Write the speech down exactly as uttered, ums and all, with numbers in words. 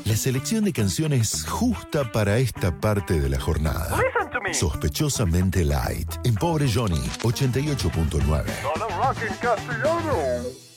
La selección de canciones justa para esta parte de la jornada. Listen to me. Sospechosamente light. En Pobre Johnny, ochenta y ocho punto nueve. Solo rock en castellano.